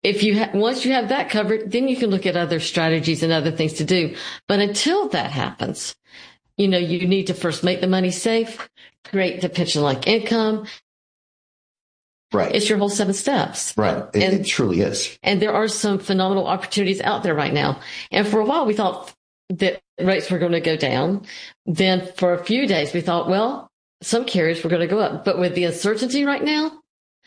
once you have that covered, then you can look at other strategies and other things to do. But until that happens, you need to first make the money safe, create the pension-like income. Right. It's your whole 7 steps. Right. It truly is. And there are some phenomenal opportunities out there right now. And for a while, we thought that rates were going to go down. Then for a few days, we thought, well, some carriers were going to go up. But with the uncertainty right now.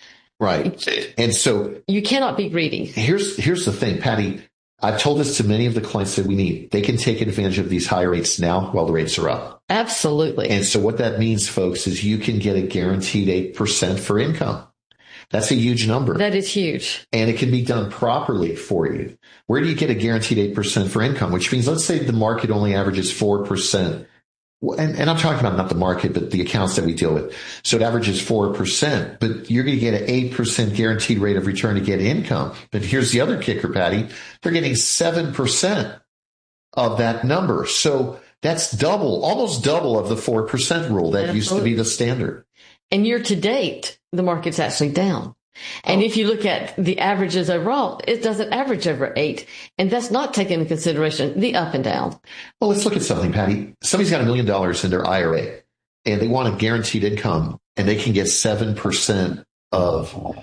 Right. And so you cannot be greedy. Here's the thing, Patty. I've told this to many of the clients that we meet. They can take advantage of these high rates now while the rates are up. Absolutely. And so what that means, folks, is you can get a guaranteed 8% for income. That's a huge number. That is huge. And it can be done properly for you. Where do you get a guaranteed 8% for income? Which means, let's say the market only averages 4%. And I'm talking about not the market, but the accounts that we deal with. So it averages 4%, but you're going to get an 8% guaranteed rate of return to get income. But here's the other kicker, Patty. They're getting 7% of that number. So that's double, almost double of the 4% rule that used to be the standard. And year to date, the market's actually down. And if you look at the averages overall, it doesn't average over 8. And that's not taking into consideration the up and down. Well, let's look at something, Patty. Somebody's got $1 million in their IRA and they want a guaranteed income and they can get 7% of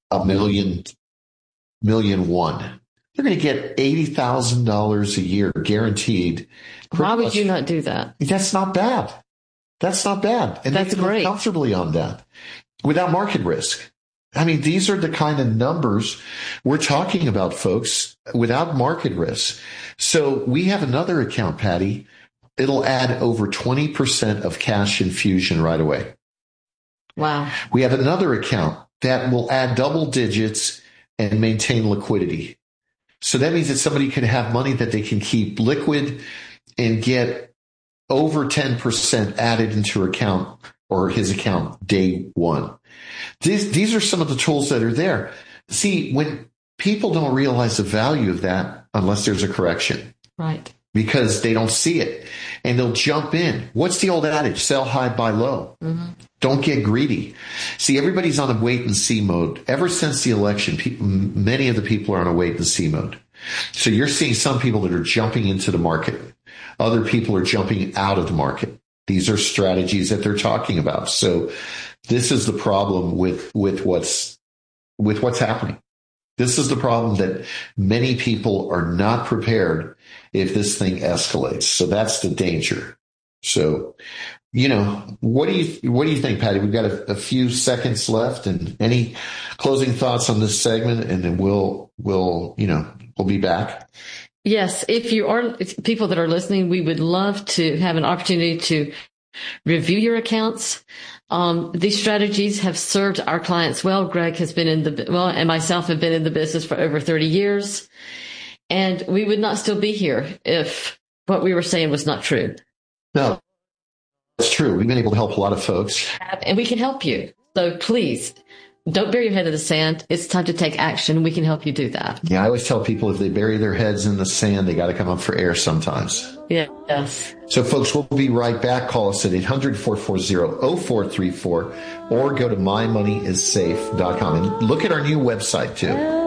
$1.1 million. They're going to get $80,000 a year guaranteed. Why would you not do that? That's not bad. That's not bad. And that's they can live comfortably on that without market risk. I mean, these are the kind of numbers we're talking about, folks, without market risk. So we have another account, Patty. It'll add over 20% of cash infusion right away. Wow. We have another account that will add double digits and maintain liquidity. So that means that somebody can have money that they can keep liquid and get over 10% added into her account or his account day one. These are some of the tools that are there. See, when people don't realize the value of that unless there's a correction. Right. Because they don't see it and they'll jump in. What's the old adage? Sell high, buy low. Mm-hmm. Don't get greedy. See, everybody's on a wait and see mode. Ever since the election, many of the people are on a wait and see mode. So you're seeing some people that are jumping into the market. Other people are jumping out of the market. These are strategies that they're talking about. So this is the problem with what's happening. This is the problem that many people are not prepared if this thing escalates. So that's the danger. So, what do you think, Patty? We've got a few seconds left, and any closing thoughts on this segment, and then we'll be back. Yes. If you are people that are listening, we would love to have an opportunity to review your accounts. These strategies have served our clients well. Greg has been and myself have been in the business for over 30 years. And we would not still be here if what we were saying was not true. No, it's true. We've been able to help a lot of folks. And we can help you. So please, don't bury your head in the sand. It's time to take action. We can help you do that. Yeah, I always tell people if they bury their heads in the sand, they got to come up for air sometimes. Yes. So, folks, we'll be right back. Call us at 800-440-0434 or go to mymoneyissafe.com and look at our new website, too.